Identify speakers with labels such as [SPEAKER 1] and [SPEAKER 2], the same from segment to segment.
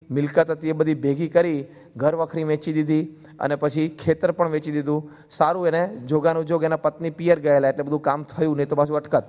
[SPEAKER 1] મિલકત હતી એ બધી ભેગી કરી ઘર વખરી વેચી દીધી અને પછી ખેતર પણ વેચી દીધું. સારું, એને જોગાનું જોગ એના પત્ની પિયર ગયેલા એટલે બધું કામ થયું, નહીં તો પાછું અટકત.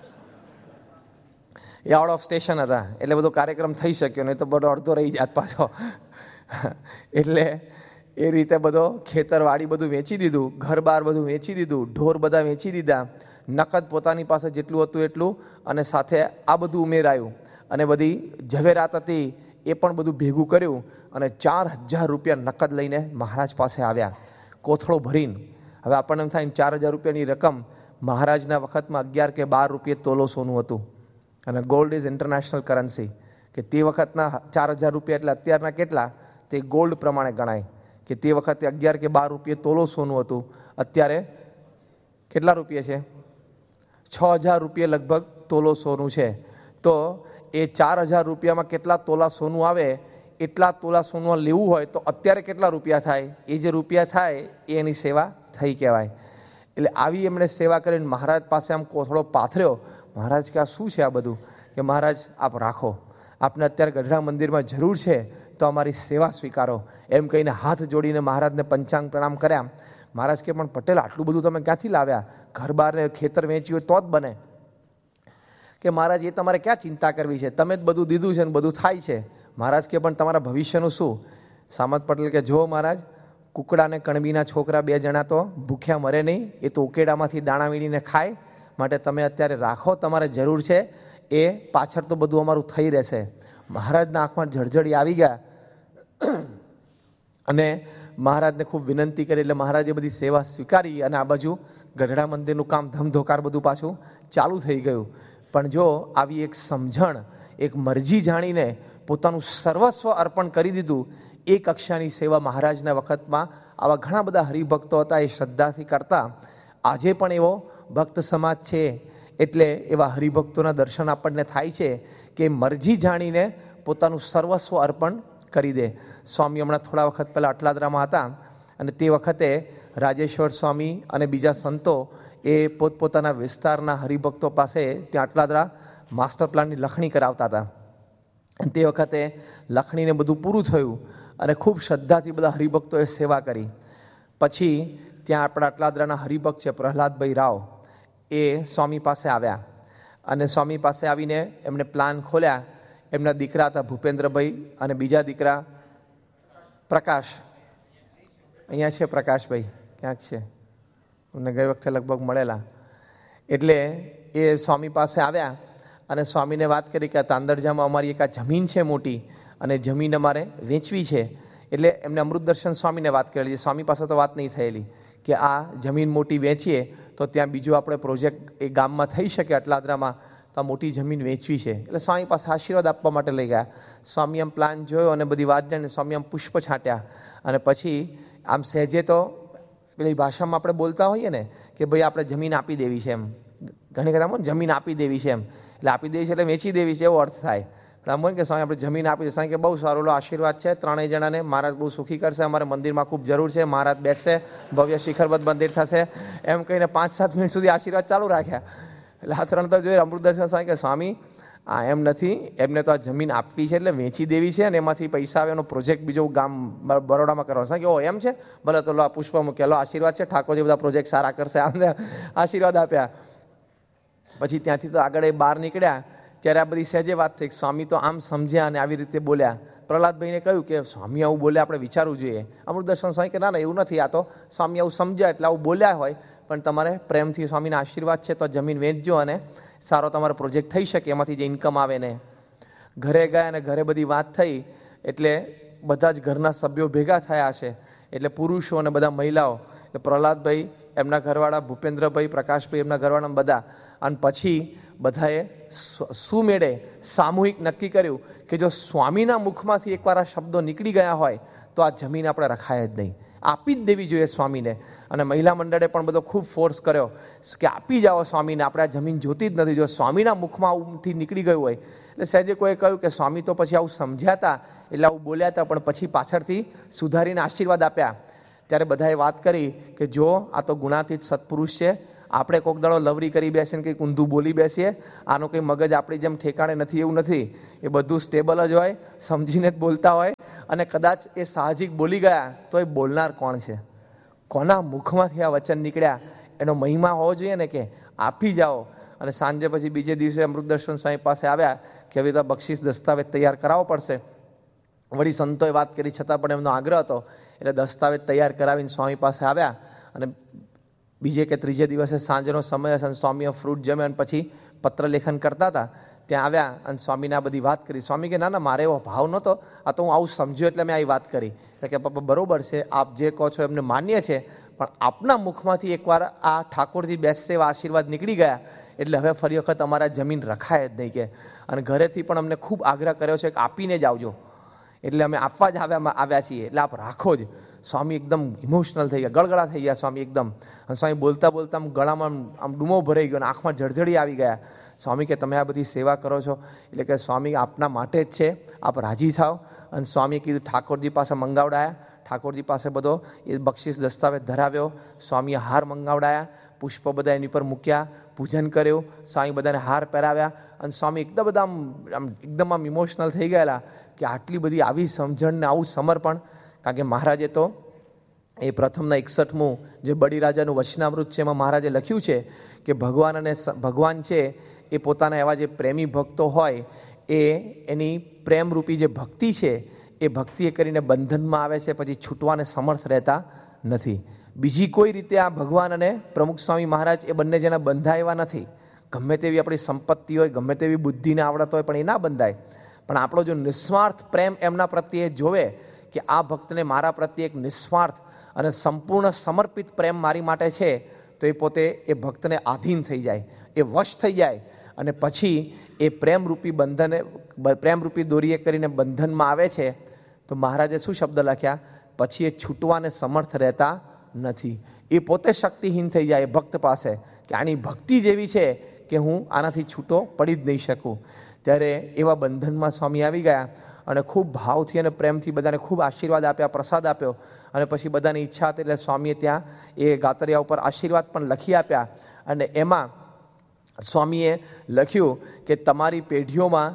[SPEAKER 1] એ આઉટ ઓફ સ્ટેશન હતા એટલે બધો કાર્યક્રમ થઈ શક્યો, નહીં તો બધો અડધો રહી જાત પાછો. એટલે એ રીતે બધો ખેતરવાડી બધું વેચી દીધું, ઘર બાર બધું વેચી દીધું, ઢોર બધા વેચી દીધા, નકદ પોતાની પાસે જેટલું હતું એટલું, અને સાથે આ બધું ઉમેરાયું અને બધી ઝવેરાત હતી એ પણ બધું ભેગું કર્યું અને 4,000 રૂપિયા નકદ લઈને મહારાજ પાસે આવ્યા, કોથળો ભરીને. હવે આપણને એમ થાય 4,000 રૂપિયાની રકમ મહારાજના વખતમાં 11 કે 12 રૂપિયે તોલો સોનું હતું. અને ગોલ્ડ ઇઝ ઇન્ટરનેશનલ કરન્સી, કે તે વખતના 4,000 રૂપિયા એટલે અત્યારના કેટલા તે ગોલ્ડ પ્રમાણે ગણાય, કે તે વખતે 11 કે 12 રૂપિયે તોલો સોનું હતું. અત્યારે કેટલા રૂપિયા છે? 6,000 રૂપિયા લગભગ તોલો સોનું છે. તો એ 4,000 રૂપિયામાં કેટલા તોલા સોનું આવે, એટલા તોલા સોનું લેવું હોય તો અત્યારે કેટલા રૂપિયા થાય? એ જે રૂપિયા થાય એ એની સેવા થઈ કહેવાય. એટલે આવી એમણે સેવા કરીને મહારાજ પાસે આમ કોથળો પાથર્યો. મહારાજ કે આ શું છે આ બધું? કે મહારાજ આપ રાખો, આપને અત્યારે ગઢડા મંદિરમાં જરૂર છે તો અમારી સેવા સ્વીકારો, એમ કહીને હાથ જોડીને મહારાજને પંચાંગ પ્રણામ કર્યા. મહારાજ કે પણ પટેલ આટલું બધું તમે ક્યાંથી લાવ્યા? ઘર બારને ખેતર વેચ્યું હોય તો જ બને. કે મહારાજ એ તમારે ક્યાં ચિંતા કરવી છે, તમે જ બધું દીધું છે ને બધું થાય છે. મહારાજ કે પણ તમારા ભવિષ્યનું શું? સામત પટેલ કે જો મહારાજ, કુકડા ને કણબીના છોકરા 2 જણા તો ભૂખ્યા મરે નહીં, એ તો ઉકેડામાંથી દાણા વીણીને ખાય, માટે તમે અત્યારે રાખો, તમારે જરૂર છે એ પાછળ તો બધું અમારું થઈ રહેશે. મહારાજના આંખમાં જળજળી આવી ગયા અને મહારાજને ખૂબ વિનંતી કરી એટલે મહારાજે બધી સેવા સ્વીકારી અને આ બાજુ ગઢડા મંદિરનું કામ ધમધોકાર બધું પાછું ચાલુ થઈ ગયું. પણ જો આવી એક સમજણ, એક મરજી જાણીને પોતાનું સર્વસ્વ અર્પણ કરી દીધું, એ કક્ષાની સેવા મહારાજના વખતમાં આવા ઘણા બધા હરિભક્તો હતા, એ શ્રદ્ધાથી કરતા. આજે પણ એવો ભક્ત સમાજ છે, એટલે એવા હરિભક્તોના દર્શન આપણને થાય છે કે મરજી જાણીને પોતાનું સર્વસ્વ અર્પણ કરી દે. સ્વામી હમણાં થોડા વખત પહેલાં અટલાદરામાં હતા અને તે વખતે રાજેશ્વર સ્વામી અને બીજા સંતો એ પોતપોતાના વિસ્તારના હરિભક્તો પાસે ત્યાં અટલાદરા માસ્ટર પ્લાનની લખણી કરાવતા હતા. અને તે વખતે લખણીને બધું પૂરું થયું અને ખૂબ શ્રદ્ધાથી બધા હરિભક્તોએ સેવા કરી. પછી ત્યાં આપણા અટલાદરાના હરિભક્ત છે પ્રહલાદભાઈ રાવ, એ સ્વામી પાસે આવ્યા અને સ્વામી પાસે આવીને એમણે પ્લાન ખોલ્યા. એમના દીકરા હતા ભૂપેન્દ્રભાઈ અને બીજા દીકરા પ્રકાશ. અહીંયા છે પ્રકાશભાઈ, ક્યાંક છે, અમને ગઈ વખતે લગભગ મળેલા. એટલે એ સ્વામી પાસે આવ્યા અને સ્વામીને વાત કરી કે તાંદરજામાં અમારી એક આ જમીન છે મોટી અને જમીન અમારે વેચવી છે. એટલે એમને અમૃતદર્શન સ્વામીને વાત કરેલી. સ્વામી પાસે તો વાત નહીં થયેલી કે આ જમીન મોટી વેચીએ તો ત્યાં બીજો આપણે પ્રોજેક્ટ એ ગામમાં થઈ શકે અટલાદરામાં, તો આ મોટી જમીન વેચવી છે. એટલે સ્વામી પાસે આશીર્વાદ આપવા માટે લઈ ગયા. સ્વામી આમ પ્લાન જોયો અને બધી વાત જાણીને સ્વામી આમ પુષ્પ છાંટ્યા અને પછી આમ સહેજે તો પેલી ભાષામાં આપણે બોલતા હોઈએ ને કે ભાઈ આપણે જમીન આપી દેવી છે, એમ ઘણી વખત જમીન આપી દેવી છે, એમ એટલે આપી દેવી છે એટલે વેચી દેવી છે એવો અર્થ થાય. આમ કે સ્વામી આપણે જમીન આપી દે. સ્વામી કે બહુ સારો આશીર્વાદ છે, 3 જણાને મહારાજ બહુ સુખી કરશે, અમારે મંદિરમાં ખૂબ જરૂર છે, મહારાજ બેસશે, ભવ્ય શિખરબદ્ધ મંદિર થશે, એમ કહીને 5-7 મિનિટ સુધી આશીર્વાદ ચાલુ રાખ્યા. એટલે આ 3 તો જોઈએ અમૃતદર્શન સ્વામી કે સ્વામી આ એમ નથી, એમને તો આ જમીન આપવી છે એટલે વેચી દેવી છે અને એમાંથી પૈસા આવે એનો પ્રોજેક્ટ બીજો ગામ બરોડામાં કરવાનો. સ્વામી કે ઓ એમ છે, ભલે તો લો આ પુષ્પ મૂક્યા, લો આશીર્વાદ છે, ઠાકોરજી બધા પ્રોજેક્ટ સારા કરશે, આમને આશીર્વાદ આપ્યા. પછી ત્યાંથી તો આગળ એ બહાર નીકળ્યા ત્યારે આ બધી સહેજે વાત થઈ. સ્વામી તો આમ સમજ્યા અને આવી રીતે બોલ્યા. પ્રહલાદભાઈને કહ્યું કે સ્વામી આવું બોલ્યા, આપણે વિચારવું જોઈએ. અમૃતદર્શન સ્વામી કે ના ના એવું નથી, આ તો સ્વામી આવું સમજ્યા એટલે આવું બોલ્યા હોય, પણ તમારે પ્રેમથી સ્વામીના આશીર્વાદ છે તો જમીન વેચજો અને સારો તમારો પ્રોજેક્ટ થઈ શકે, એમાંથી જે ઇન્કમ આવે ને. ઘરે ગયા અને ઘરે બધી વાત થઈ એટલે બધા જ ઘરના સભ્યો ભેગા થયા છે, એટલે પુરુષો અને બધા મહિલાઓ, એટલે પ્રહલાદભાઈ, એમના ઘરવાળા ભૂપેન્દ્રભાઈ, પ્રકાશભાઈ, એમના ઘરવાળા બધા. અને પછી બધાએ સુમેળે સામૂહિક નક્કી કર્યું કે જો સ્વામીના મુખમાંથી એકવાર આ શબ્દો નીકળી ગયા હોય તો આ જમીન આપણે રખાય જ નહીં, આપી જ દેવી જોઈએ સ્વામીને. અને મહિલા મંડળે પણ બધો ખૂબ ફોર્સ કર્યો કે આપી જાઓ સ્વામીને, આપણે આ જમીન જોતી જ નથી. જો સ્વામીના મુખમાં આવથી નીકળી ગયું હોય એટલે સહેજે કોઈએ કહ્યું કે સ્વામી તો પછી આવું સમજ્યા હતા એટલે આવું બોલ્યા હતા, પણ પછી પાછળથી સુધારીને આશીર્વાદ આપ્યા. ત્યારે બધાએ વાત કરી કે જો આ તો ગુણાતીત સત્પુરુષ છે આપણે કોક દાડો લવરી કરી બેસીને કંઈક ઊંધું બોલી બેસીએ, આનું કંઈ મગજ આપણી જેમ ઠેકાણે નથી એવું નથી. એ બધું સ્ટેબલ જ હોય, સમજીને જ બોલતા હોય. અને કદાચ એ સાહજિક બોલી ગયા તો એ બોલનાર કોણ છે, કોના મુખમાંથી આ વચન નીકળ્યા, એનો મહિમા હોવો જોઈએ ને કે આપી જાઓ. અને સાંજે પછી બીજે દિવસે અમૃતદર્શન સ્વામી પાસે આવ્યા કે હવે તો બક્ષિસ દસ્તાવેજ તૈયાર કરાવવો પડશે. વળી સંતોએ વાત કરી છતાં પણ એમનો આગ્રહ હતો એટલે દસ્તાવેજ તૈયાર કરાવીને સ્વામી પાસે આવ્યા. અને બીજે કે ત્રીજે દિવસે સાંજનો સમય હશે, સ્વામીએ ફ્રૂટ જમે અને પછી પત્રલેખન કરતા હતા. ત્યાં આવ્યા અને સ્વામીને આ બધી વાત કરી. સ્વામી કે ના ના, મારે એવો ભાવ નહોતો, આ તો હું આવું સમજ્યો એટલે મેં આવી વાત કરી. એટલે કે પપ્પા બરોબર છે, આપ જે કહો છો એમને માન્ય છે, પણ આપના મુખમાંથી એકવાર આ ઠાકોરજી બેસશે એવા આશીર્વાદ નીકળી ગયા એટલે હવે ફરી વખત અમારા જમીન રખાય જ નહીં કે. અને ઘરેથી પણ અમને ખૂબ આગ્રહ કર્યો છે કે આપીને જ આવજો, એટલે અમે આપવા જ આવ્યા છીએ, એટલે આપ રાખો જ. સ્વામી એકદમ ઇમોશનલ થઈ ગયા, ગળગળા થઈ ગયા સ્વામી એકદમ. અને સ્વામી બોલતા બોલતા આમ ગળામાં આમ ડૂમો ભરાઈ ગયો અને આંખમાં જળજળી આવી ગયા. સ્વામી કે તમે આ બધી સેવા કરો છો એટલે કે સ્વામી આપના માટે જ છે, આપ રાજી થાવ. અને સ્વામીએ કીધું ઠાકોરજી પાસે મંગાવડાયા. ઠાકોરજી પાસે બધો એ બક્ષિસ દસ્તાવેજ ધરાવ્યો. સ્વામીએ હાર મંગાવડાયા, પુષ્પ બધા એની પર મૂક્યા, પૂજન કર્યું. સ્વામી બધાને હાર પહેરાવ્યા. અને સ્વામી એકદમ આમ ઇમોશનલ થઈ ગયેલા કે આટલી બધી આવી સમજણ ને આવું સમર્પણ. કારણ કે મહારાજે તો એ પ્રથમના 61મું જે બળીરાજાનું વચનામૃત છે એમાં મહારાજે લખ્યું છે કે ભગવાન છે એ પોતાના એવા જે પ્રેમી ભક્તો હોય એ એની પ્રેમરૂપી જે ભક્તિ છે એ ભક્તિ કરીને બંધનમાં આવે છે, પછી છૂટવાને સમર્થ રહેતા નથી. બીજી કોઈ રીતે આ ભગવાન અને પ્રમુખ સ્વામી મહારાજ એ બંને જેના બંધાય એવા નથી. ગમે તેવી આપણી સંપત્તિ હોય, ગમે તેવી બુદ્ધિને આવડત હોય, પણ એ ના બંધાય. પણ આપણો જો નિસ્વાર્થ પ્રેમ એમના પ્રત્યે જોવે કે આ ભક્તને મારા પ્રત્યે એક નિસ્વાર્થ અને સંપૂર્ણ સમર્પિત પ્રેમ મારી માટે છે, તો એ પોતે એ ભક્તને આધીન થઈ જાય, એ વશ થઈ જાય. અને પછી એ પ્રેમરૂપી પ્રેમરૂપી દોરીએ કરીને બંધનમાં આવે છે. તો મહારાજે શું શબ્દ લખ્યા? પછી એ છૂટવાને સમર્થ રહેતા નથી. એ પોતે શક્તિહીન થઈ જાય ભક્ત પાસે કે આની ભક્તિ જેવી છે કે હું આનાથી છૂટો પડી જ નહીં શકું. ત્યારે એવા બંધનમાં સ્વામી આવી ગયા અને ખૂબ ભાવથી અને પ્રેમથી બધાને ખૂબ આશીર્વાદ આપ્યા, પ્રસાદ આપ્યો. અને પછી બધાની ઈચ્છા હતી એટલે સ્વામીએ ત્યાં એ ગાતરિયા ઉપર આશીર્વાદ પણ લખી આપ્યા. અને એમાં સ્વામીએ લખ્યું કે તમારી પેઢીઓમાં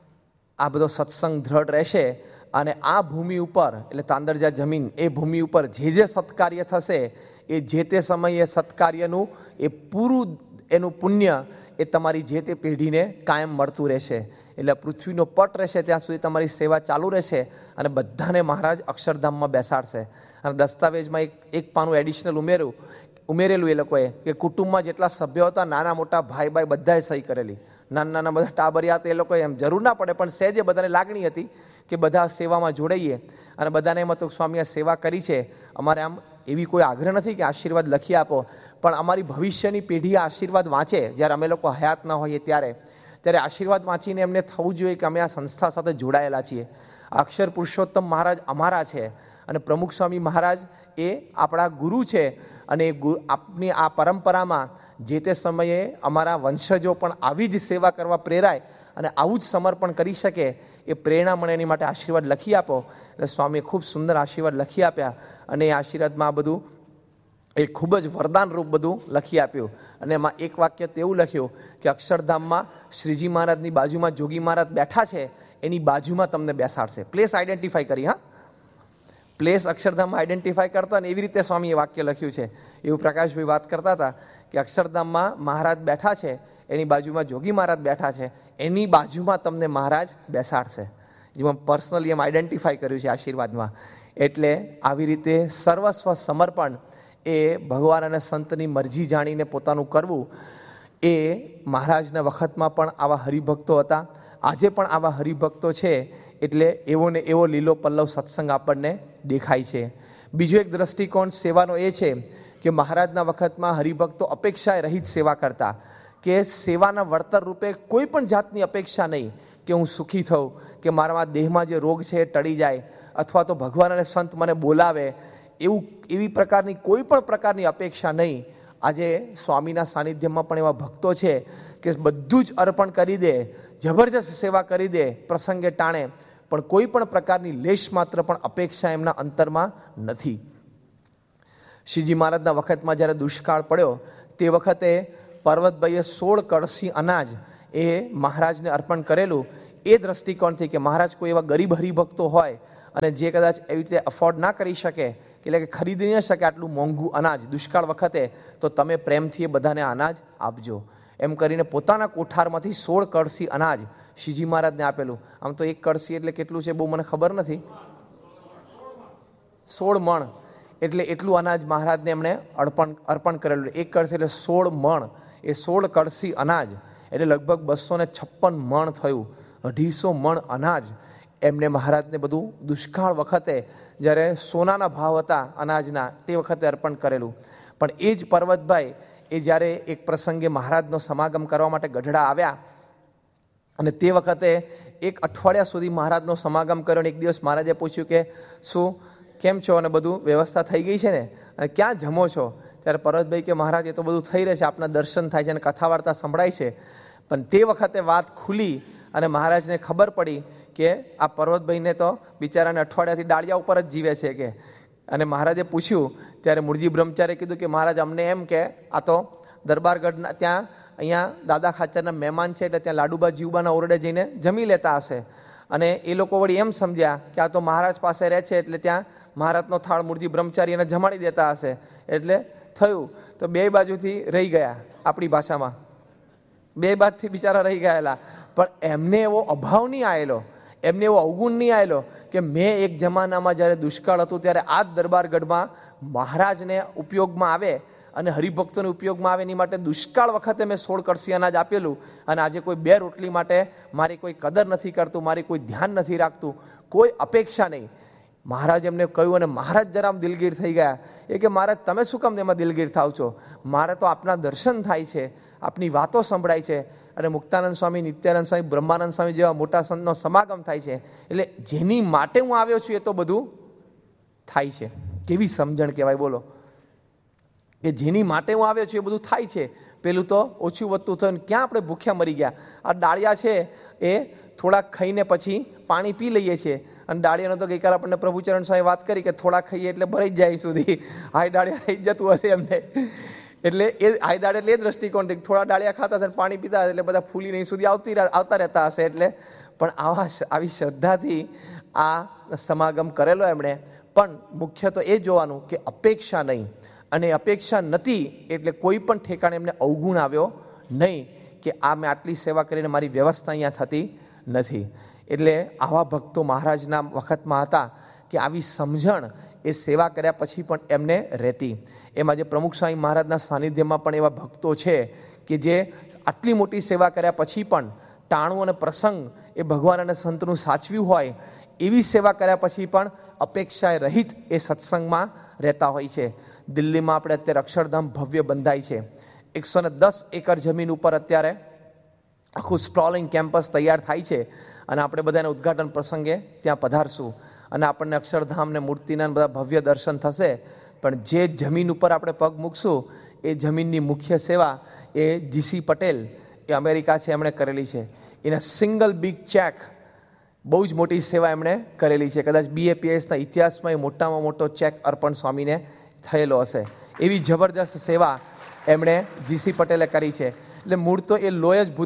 [SPEAKER 1] આ બધો સત્સંગ દ્રઢ રહેશે અને આ ભૂમિ ઉપર એટલે તાંદરજા જમીન એ ભૂમિ ઉપર જે સત્કાર્ય થશે એ જે તે સમયે સત્કાર્યનું એ પૂરું એનું પુણ્ય એ તમારી જે તે પેઢીને કાયમ મળતું રહેશે. એટલે પૃથ્વીનો પટ રહેશે ત્યાં સુધી તમારી સેવા ચાલુ રહેશે અને બધાને મહારાજ અક્ષરધામમાં બેસાડશે. અને દસ્તાવેજમાં એક પાનું એડિશનલ ઉમેરેલું એ લોકોએ કે કુટુંબમાં જેટલા સભ્યો હતા નાના મોટા ભાઈ બધાએ સહી કરેલી. નાના બધા ટાબરિયા હતા એ લોકોએ એમ જરૂર ના પડે પણ સહેજે બધાને લાગણી હતી કે બધા સેવામાં જોડાઈએ. અને બધાને એમ હતું સ્વામીએ સેવા કરી છે, અમારે આમ એવી કોઈ આગ્રહ નથી કે આશીર્વાદ લખી આપો, પણ અમારી ભવિષ્યની પેઢી આશીર્વાદ વાંચે જ્યારે અમે લોકો હયાત ન હોઈએ ત્યારે આશીર્વાદ વાંચીને એમને થવું જોઈએ કે અમે આ સંસ્થા સાથે જોડાયેલા છીએ. અક્ષર પુરુષોત્તમ મહારાજ અમારા છે અને પ્રમુખ સ્વામી મહારાજ એ આપણા ગુરુ છે. અને આપની આ પરંપરામાં જે તે સમયે અમારા વંશજો પણ આવી જ સેવા કરવા પ્રેરાય અને આવું જ સમર્પણ કરી શકે એ પ્રેરણા મળે એની માટે આશીર્વાદ લખી આપો. એટલે સ્વામીએ ખૂબ સુંદર આશીર્વાદ લખી આપ્યા. અને એ આશીર્વાદમાં આ બધું એ ખૂબ જ વરદાન રૂપ બધું લખી આપ્યું. અને એમાં એક વાક્ય તેવું લખ્યું કે અક્ષરધામમાં શ્રીજી મહારાજની બાજુમાં જોગી મહારાજ બેઠા છે, એની બાજુમાં તમને બેસાડશે. પ્લેસ આઈડેન્ટિફાઈ કરી, હા, પ્લેસ અક્ષરધામમાં આઈડેન્ટિફાઈ કરતા અને એવી રીતે સ્વામીએ વાક્ય લખ્યું છે. એવું પ્રકાશભાઈ વાત કરતા હતા કે અક્ષરધામમાં મહારાજ બેઠા છે, એની બાજુમાં જોગી મહારાજ બેઠા છે, એની બાજુમાં તમને મહારાજ બેસાડશે. જેમાં પર્સનલી એમ આઈડેન્ટિફાઈ કર્યું છે આશીર્વાદમાં. એટલે આવી રીતે સર્વસ્વ સમર્પણ એ ભગવાન અને સંતની મરજી જાણીને પોતાનું કરવું એ મહારાજના વખતમાં પણ આવા હરિભક્તો હતા, આજે પણ આવા હરિભક્તો છે. એટલે એવો ને એવો લીલો પલ્લવ સત્સંગ આપણને દેખાય છે. બીજો એક દ્રષ્ટિકોણ સેવાનો એ છે કે મહારાજના વખતમાં હરિભક્તો અપેક્ષાએ રહિત સેવા કરતા, કે સેવાના વળતર રૂપે કોઈ પણ જાતની અપેક્ષા નહીં કે હું સુખી થઉં, કે મારા દેહમાં જે રોગ છે એ ટળી જાય, અથવા તો ભગવાન અને સંત મને બોલાવે, એવી પ્રકારની કોઈ પણ પ્રકારની અપેક્ષા નહીં. આજે સ્વામીના સાનિધ્યમાં પણ એવા ભક્તો છે કે બધું જ અર્પણ કરી દે, જબરજસ્ત સેવા કરી દે પ્રસંગે ટાણે, પણ કોઈ પણ પ્રકારની લેશ માત્ર પણ અપેક્ષા એમના અંતરમાં નથી. શ્રીજી મહારાજના વખતમાં જ્યારે દુષ્કાળ પડ્યો તે વખતે પર્વતભાઈએ 16 કળશી અનાજ એ મહારાજને અર્પણ કરેલું. એ દ્રષ્ટિકોણથી કે મહારાજ કોઈ એવા ગરીબ હરિભક્તો હોય અને જે કદાચ એવી રીતે અફોર્ડ ના કરી શકે, એટલે કે ખરીદી ન શકે આટલું મોંઘું અનાજ દુષ્કાળ વખતે, તો તમે પ્રેમથી એ બધાને અનાજ આપજો. એમ કરીને પોતાના કોઠારમાંથી 16 કળશી અનાજ શ્રીજી મહારાજને આપેલું. આમ તો એક કળશી એટલે કેટલું છે બહુ મને ખબર નથી, 16 મણ એટલે એટલું અનાજ મહારાજને એમણે અર્પણ કરેલું. એક કળશી એટલે 16 મણ, એ 16 કળશી અનાજ એટલે લગભગ 256 મણ થયું. 250 મણ અનાજ એમને મહારાજને બધું દુષ્કાળ વખતે જ્યારે સોનાના ભાવ હતા અનાજના, તે વખતે અર્પણ કરેલું. પણ એ જ પર્વતભાઈ એ જ્યારે એક પ્રસંગે મહારાજનો સમાગમ કરવા માટે ગઢડા આવ્યા અને તે વખતે 1 અઠવાડિયા સુધી મહારાજનો સમાગમ કર્યો. અને એક દિવસ મહારાજે પૂછ્યું કે શું કેમ છો અને બધું વ્યવસ્થા થઈ ગઈ છે ને, અને ક્યાં જમો છો? ત્યારે પર્વતભાઈ કે મહારાજ એ તો બધું થઈ રહે છે, આપના દર્શન થાય છે અને કથા વાર્તા સંભળાય છે. પણ તે વખતે વાત ખુલી અને મહારાજને ખબર પડી કે આ પર્વતભાઈને તો બિચારાને અઠવાડિયાથી ડાળિયા ઉપર જ જીવે છે કે. અને મહારાજે પૂછ્યું ત્યારે મૂળજી બ્રહ્મચારીએ કીધું કે મહારાજ અમને એમ કે આ તો દરબારગઢના ત્યાં અહીંયા દાદા ખાચરના મહેમાન છે એટલે ત્યાં લાડુબા જીવબાના ઓરડે જઈને જમી લેતા હશે. અને એ લોકો વળી એમ સમજ્યા કે આ તો મહારાજ પાસે રહે છે એટલે ત્યાં મહારાજનો થાળ મૂળજી બ્રહ્મચારી એને જમાડી દેતા હશે. એટલે થયું તો બે બાજુથી રહી ગયા, આપણી ભાષામાં બે બાજુથી બિચારા રહી ગયેલા. પણ એમને એવો અભાવ નહીં આવેલો, એમને એવો અવગુણ નહીં આવેલો કે મેં એક જમાનામાં જ્યારે દુષ્કાળ હતું ત્યારે આ જ દરબારગઢમાં મહારાજને ઉપયોગમાં આવે અને હરિભક્તોને ઉપયોગમાં આવે એની માટે દુષ્કાળ વખતે મેં 16 કળશી અનાજ આપેલું. અને આજે કોઈ 2 રોટલી માટે મારી કોઈ કદર નથી કરતું, મારી કોઈ ધ્યાન નથી રાખતું, કોઈ અપેક્ષા નહીં. મહારાજ એમને કહ્યું અને મહારાજ જરામ દિલગીર થઈ ગયા. એ કે મહારાજ તમે શું કામ એમાં દિલગીર થાવ છો? મારે તો આપના દર્શન થાય છે, આપની વાતો સંભળાય છે અને મુક્તાનંદ સ્વામી, નિત્યાનંદ સ્વામી, બ્રહ્માનંદ સ્વામી જેવા મોટા સંતનો સમાગમ થાય છે. એટલે જેની માટે હું આવ્યો છું એ તો બધું થાય છે. કેવી સમજણ કહેવાય બોલો, કે જેની માટે હું આવ્યો છું એ બધું થાય છે. પેલું તો ઓછું વધતું થયું ને ક્યાં આપણે ભૂખ્યા મરી ગયા. આ ડાળિયા છે એ થોડાક ખાઈને પછી પાણી પી લઈએ છીએ. અને ડાળિયાનો તો ગઈકાલે આપણને પ્રભુચરણ સ્વામી વાત કરી કે થોડા ખાઈએ એટલે ભરાઈ જાય સુધી હાઈ ડાળિયા થઈ જતું હશે એમને. એટલે એ હાઈ દાળ એટલે એ દ્રષ્ટિકોણથી થોડા ડાળિયા ખાતા હશે પાણી પીતા હશે એટલે બધા ફૂલી નહીં સુધી આવતા રહેતા હશે. એટલે પણ આવી શ્રદ્ધાથી આ સમાગમ કરેલો એમણે. પણ મુખ્ય તો એ જોવાનું કે અપેક્ષા નહીં, અને અપેક્ષા નથી એટલે કોઈ પણ ઠેકાણે એમને અવગુણ આવ્યો નહીં કે આ મેં આટલી સેવા કરીને મારી વ્યવસ્થા અહીંયા થતી નથી. એટલે આવા ભક્તો મહારાજના વખતમાં હતા કે આવી સમજણ એ સેવા કર્યા પછી પણ એમને રહેતી. એમાં જે પ્રમુખ સ્વામી મહારાજના સાનિધ્યમાં પણ એવા ભક્તો છે કે જે આટલી મોટી સેવા કર્યા પછી પણ ટાણું અને પ્રસંગ એ ભગવાન અને સંતનું સાચવ્યું હોય એવી સેવા કર્યા પછી પણ અપેક્ષાએ રહિત એ સત્સંગમાં રહેતા હોય છે. દિલ્હીમાં આપણે અત્યારે અક્ષરધામ ભવ્ય બંધાય છે. 110 એકર જમીન ઉપર અત્યારે આખું સ્પ્રોલિંગ કેમ્પસ તૈયાર થાય છે અને આપણે બધાના ઉદ્ઘાટન પ્રસંગે ત્યાં પધારશું અને આપણને અક્ષરધામને મૂર્તિના બધા ભવ્ય દર્શન થશે. પણ જે જમીન ઉપર આપણે પગ મૂકશું એ જમીનની મુખ્ય સેવા એ જીસી પટેલ એ અમેરિકા છે એમણે કરેલી છે. એના સિંગલ બિગ ચેક બહુ જ મોટી સેવા એમણે કરેલી છે. કદાચ BAPSના ઇતિહાસમાં એ મોટામાં મોટો ચેક અર્પણ સ્વામીને થયેલો હશે. એવી જબરદસ્ત સેવા એમણે જીસી પટેલે કરી છે. એટલે મૂળ તો એ લોય જ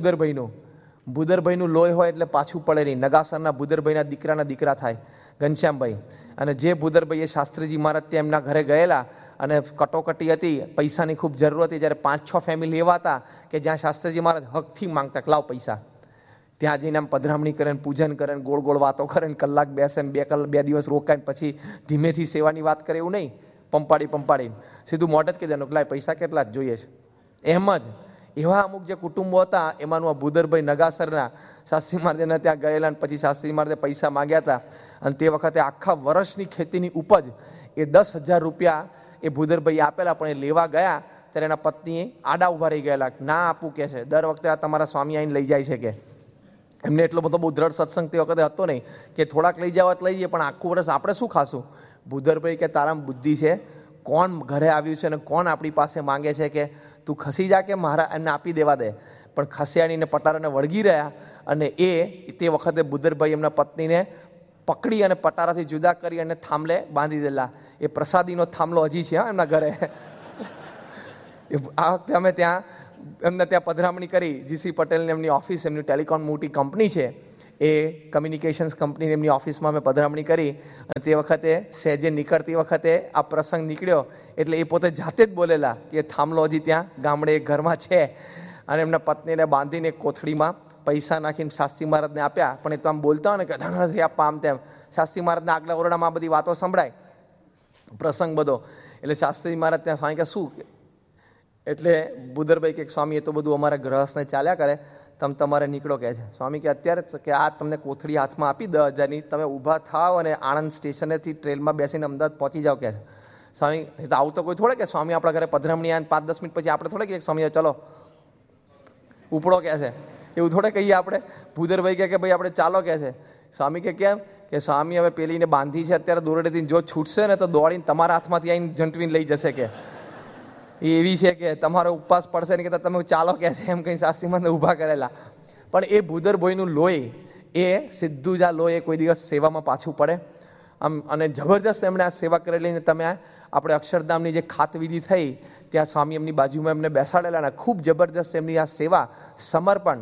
[SPEAKER 1] ભૂદરભાઈનું લોય હોય એટલે પાછું પડે નહીં. નગાસરના ભૂદરભાઈના દીકરા થાય ઘનશ્યામભાઈ. અને જે ભૂદરભાઈએ શાસ્ત્રીજી મહારાજ ત્યાં એમના ઘરે ગયેલા અને કટોકટી હતી, પૈસાની ખૂબ જરૂર હતી, જ્યારે 5-6 ફેમિલી એવા હતા કે જ્યાં શાસ્ત્રીજી મહારાજ હકથી માંગતા કે લાવ પૈસા. ત્યાં જઈને આમ પધરામણી કરે ને પૂજન કરે ને ગોળ ગોળ વાતો કરે ને કલાક બેસે ને 2 દિવસ રોકાય ને પછી ધીમેથી સેવાની વાત કરે એવું નહીં. પંપાડી સીધું મોઢ જ કહી દેવાનું કે લાય પૈસા કેટલા જ જોઈએ છે. એમ જ એવા અમુક જે કુટુંબો હતા એમાંનું આ ભૂદરભાઈ નગાસરના શાસ્ત્રી મહારાજના ત્યાં ગયેલા અને પછી શાસ્ત્રી મહારાજે પૈસા માગ્યા હતા. અને તે વખતે આખા વર્ષની ખેતીની ઉપજ એ 10,000 રૂપિયા એ ભૂદરભાઈ આપેલા. પણ એ લેવા ગયા ત્યારે એના પત્ની આડા ઉભા રહી ગયેલા, ના આપું કે છે, દર વખતે આ તમારા સ્વામી આવીને લઈ જાય છે કે. એમને એટલો બધો બહુ દ્રઢ સત્સંગ તે વખતે હતો નહીં કે થોડાક લઈ જવા લઈ જઈએ, પણ આખું વર્ષ આપણે શું ખાશું? ભૂદરભાઈ કે તારામાં બુદ્ધિ છે, કોણ ઘરે આવ્યું છે અને કોણ આપણી પાસે માંગે છે કે તું ખસી જા કે મારા એમને આપી દેવા દે. પણ ખસિયાણીને પટારાને વળગી રહ્યા અને તે વખતે ભૂદરભાઈ એમના પત્નીને પકડી અને પટારાથી જુદા કરી અને થાંભલે બાંધી દેલા. એ પ્રસાદીનો થાંભલો હજી છે એમના ઘરે. આ વખતે અમે ત્યાં એમને ત્યાં પધરામણી કરી. જીસી પટેલને એમની ઓફિસ, એમની ટેલિકોમ મોટી કંપની છે, એ કમ્યુનિકેશન્સ કંપનીની એમની ઓફિસમાં અમે પધરામણી કરી. અને તે વખતે સહેજે નીકળતી વખતે આ પ્રસંગ નીકળ્યો એટલે એ પોતે જાતે જ બોલેલા કે થાંભલો હજી ત્યાં ગામડે ઘરમાં છે. અને એમના પત્નીને બાંધીને કોથળીમાં પૈસા નાખીને શાસ્ત્રી મહારાજને આપ્યા. પણ એ તો આમ બોલતા હોય ને કે ધન નથી આપવા આમ તેમ. શાસ્ત્રી મહારાજના આગલા ઓરડામાં આ બધી વાતો સંભળાય, પ્રસંગ બધો. એટલે શાસ્ત્રી મહારાજ ત્યાં સ્વામી કે શું? એટલે બુદરભાઈ કે સ્વામી એ તો બધું અમારા ગ્રહસ્થને ચાલ્યા કરે, તમે તમારે નીકળો કહે છે. સ્વામી કે અત્યારે કે આ તમને કોથળી હાથમાં આપી 10,000ની, તમે ઊભા થાવ અને આણંદ સ્ટેશનેથી ટ્રેનમાં બેસીને અમદાવાદ પહોંચી જાઓ કહે છે. સ્વામી તો આવું તો કોઈ થોડે કે સ્વામી આપણા ઘરે પધરામણી આવે 5-10 મિનિટ પછી આપણે થોડે કે સ્વામી ચલો ઉપડો કહે છે, એવું થોડે કહીએ આપણે. ભૂદરભાઈ કે ભાઈ આપણે ચાલો કહે છે. સ્વામી કે કેમ? કે સ્વામી હવે પેલીને બાંધી છે અત્યારે દોરડેથી, જો છૂટશે ને તો દોડીને તમારા હાથમાંથી આવીને ઝંટવીને લઈ જશે કે એવી છે કે તમારો ઉપવાસ પડશે ને કે તમે ચાલો કહે છે, એમ કંઈ શાસ્ત્રીમાં ઊભા કરેલા. પણ એ ભૂદરભાઈનું લોહી એ સીધું જ આ લોહી કોઈ દિવસ સેવામાં પાછું પડે આમ. અને જબરજસ્ત એમણે આ સેવા કરેલી. તમે આપણે અક્ષરધામની જે ખાતવિધિ થઈ ત્યાં સ્વામી એમની બાજુમાં એમને બેસાડેલા અને ખૂબ જબરજસ્ત એમની આ સેવા, સમર્પણ.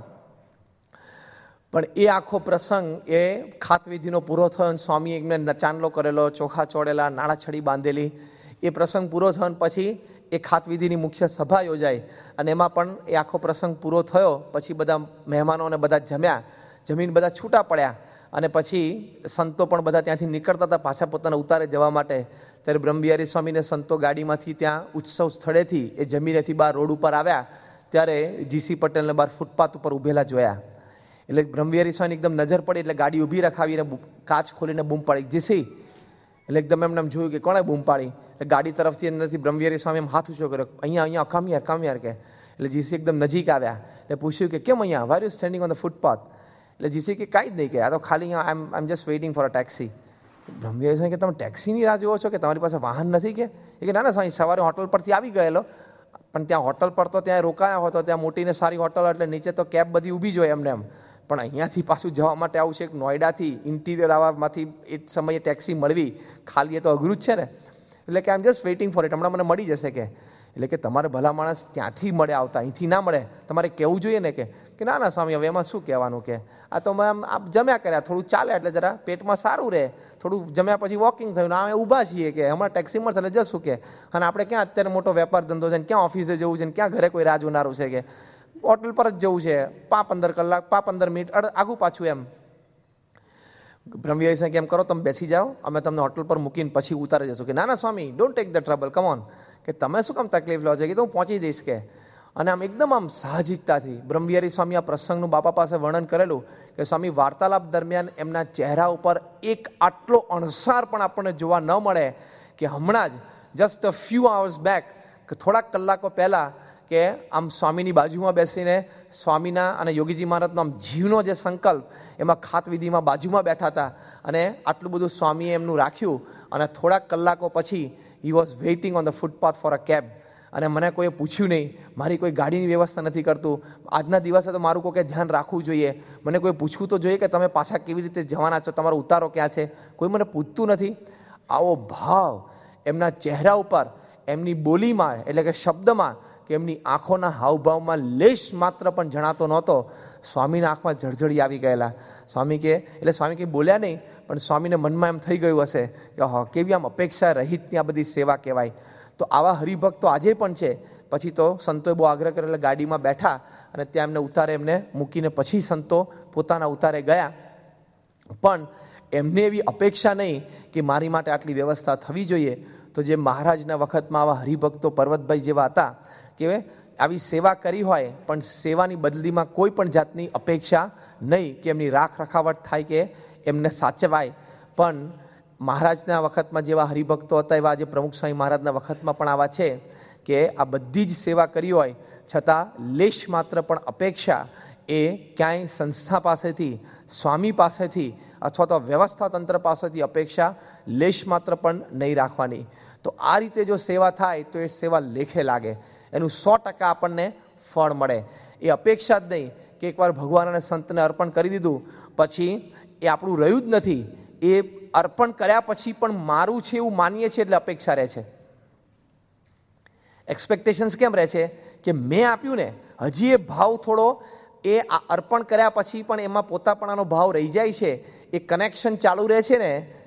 [SPEAKER 1] પણ એ આખો પ્રસંગ એ ખાતવિધિનો પૂરો થયો અને સ્વામી એમને ચાંદલો કરેલો, ચોખા ચોડેલા, નાળા છડી બાંધેલી. એ પ્રસંગ પૂરો થયો અને પછી એ ખાતવિધિની મુખ્ય સભા યોજાઈ અને એમાં પણ એ આખો પ્રસંગ પૂરો થયો. પછી બધા મહેમાનોને બધા જમ્યા, જમીન બધા છૂટા પડ્યા અને પછી સંતો પણ બધા ત્યાંથી નીકળતા હતા પાછા પોતાના ઉતારે જવા માટે. ત્યારે બ્રહ્મવિહારી સ્વામીને સંતો ગાડીમાંથી ત્યાં ઉત્સવ સ્થળેથી એ જમીનેથી બહાર રોડ ઉપર આવ્યા ત્યારે જીસી પટેલને બહાર ફૂટપાથ ઉપર ઊભેલા જોયા. એટલે બ્રહ્મવિહારી સ્વામી એકદમ નજર પડી એટલે ગાડી ઊભી રખાવીને કાચ ખોલીને બૂમ પાડી, જીસી. એટલે એકદમ એમને જોયું કે કોણે બૂમ પાડી. એટલે ગાડી તરફથી અંદરથી બ્રહ્મવિહારી સ્વામી એમ હાથ ઊંચો કર્યો, અહીંયા કમ યાર કે. એટલે જીસી એકદમ નજીક આવ્યા એટલે પૂછ્યું કે કેમ અહીંયા, why you standing on the footpath? એટલે જીસી કે કાંઈ જ નહીં, કે આ તો ખાલી આઈ એમ just waiting for a taxi. Brahmavihari સ્વામી કે તમે ટેક્સીની રાહ જોવો છો કે તમારી પાસે વાહન નથી? કે ના સ્વામી, સવારે હોટલ પરથી આવી ગયેલો, પણ ત્યાં હોટલ પર તો ત્યાં રોકાયા હોય તો ત્યાં મોટી ને સારી હોટલ એટલે નીચે તો કેબ બધી ઊભી જ હોય એમને એમ. પણ અહીંયાથી પાછું જવા માટે આવું છે, નોઈડાથી ઇન્ટિરિયર આવવામાંથી એ સમયે ટેક્સી મળવી ખાલી એ તો અઘરું જ છે ને. એટલે કે આઈ એમ જસ્ટ વેઇટિંગ ફોર ઇટ, હમણાં મને મળી જશે કે. એટલે કે તમારે ભલા માણસ ત્યાંથી મળે આવતા, અહીંથી ના મળે, તમારે કહેવું જોઈએ ને કે ના સ્વામી હવે એમાં શું કહેવાનું, કે આ તો મેં આમ જમ્યા કર્યા, થોડું ચાલે એટલે જરા પેટમાં સારું રહે, થોડું જમ્યા પછી વોકિંગ થયું ને અમે ઊભા છીએ કે હમણાં ટેક્સી મળશે એટલે જશું કે. અને આપણે ક્યાં અત્યારે મોટો વેપાર ધંધો છે ને ક્યાં ઓફિસે જવું છે ને ક્યાં ઘરે કોઈ રાહ જોનારું છે, કે હોટલ પર જ જવું છે, 15 કલાક 15 મિનિટ આગું પાછું એમ. બ્રહ્મવિહારી સ્વામી એમ કરો તમે બેસી જાઓ, અમે તમને હોટલ પર મૂકીને પછી ઉતારી જશું. કે ના સ્વામી, don't take the trouble, come on, કે તમે શું કામ તકલીફ લો છો, કે હું પહોંચી જઈશ કે. અને આમ એકદમ આમ સાહજિકતાથી બ્રહ્મવિહારી સ્વામી આ પ્રસંગનું બાપા પાસે વર્ણન કરેલું કે સ્વામી વાર્તાલાપ દરમિયાન એમના ચહેરા ઉપર એક આટલો અણસાર પણ આપણને જોવા ન મળે. કે હમણાં જ just a few hours back, કે થોડાક કલાકો પહેલાં કે આમ સ્વામીની બાજુમાં બેસીને સ્વામીના અને યોગીજી મહારાજનો આમ જીવનો જે સંકલ્પ એમાં ખાતવિધિમાં બાજુમાં બેઠા હતા અને આટલું બધું સ્વામીએ એમનું રાખ્યું. અને થોડાક કલાકો પછી he was waiting on the footpath for a cab. અને મને કોઈએ પૂછ્યું નહીં, મારી કોઈ ગાડીની વ્યવસ્થા નથી કરતું. આજના દિવસે તો મારું કોઈ ધ્યાન રાખવું જોઈએ, મને કોઈ પૂછવું તો જોઈએ કે તમે પાછા કેવી રીતે જવાના છો, તમારો ઉતારો ક્યાં છે, કોઈ મને પૂછતું નથી. આવો ભાવ એમના ચહેરા ઉપર, એમની બોલીમાં એટલે કે શબ્દમાં કે એમની આંખોના હાવભાવમાં લેશ માત્ર પણ જણાતો નહોતો. સ્વામીના આંખમાં જળજળી આવી ગયેલા. સ્વામી કે એટલે સ્વામી કંઈ બોલ્યા નહીં, પણ સ્વામીને મનમાં એમ થઈ ગયું હશે કે હા કેવી આમ અપેક્ષા રહિતની આ બધી સેવા કહેવાય. તો આવા હરિભક્તો આજે પણ છે. પછી તો સંતોએ બહુ આગ્રહ કરેલા ગાડીમાં બેઠા અને ત્યાં એમને ઉતારે એમને મૂકીને પછી સંતો પોતાના ઉતારે ગયા. પણ એમને એવી અપેક્ષા નહીં કે મારી માટે આટલી વ્યવસ્થા થવી જોઈએ. તો જે મહારાજના વખતમાં આવા હરિભક્તો પર્વતભાઈ જેવા હતા કે આવી સેવા કરી હોય પણ સેવાની બદલીમાં કોઈ પણ જાતની અપેક્ષા નહીં કે એમની રાખ રખાવટ થાય કે એમને સાચવાય. પણ મહારાજના વખતમાં જેવા હરિભક્તો હતા એવા આજે પ્રમુખ સ્વામી મહારાજના વખતમાં પણ આવા છે કે આ બધી જ સેવા કરી હોય છતાં લેશ માત્ર પણ અપેક્ષા એ ક્યાંય સંસ્થા પાસેથી, સ્વામી પાસેથી અથવા તો વ્યવસ્થા તંત્ર પાસેથી અપેક્ષા લેશ માત્ર પણ નહીં રાખવાની. તો આ રીતે જો સેવા થાય તો એ સેવા લેખે લાગે, એનું 100% આપણને ફળ મળે. એ અપેક્ષા જ નહીં કે એકવાર ભગવાન અને સંતને અર્પણ કરી દીધું પછી એ આપણું રહ્યું જ નથી. એ અર્પણ કર્યા પછી પણ મારું છે એવું માનીએ છીએ એટલે અપેક્ષા રહે છે. એક્સપેક્ટેશન્સ કેમ રહે છે કે મેં આપ્યું ને, હજી એ ભાવ થોડો એ અર્પણ કર્યા પછી પણ એમાં પોતાપણાનો ભાવ રહી જાય છે, એ કનેક્શન ચાલુ રહે છે ને,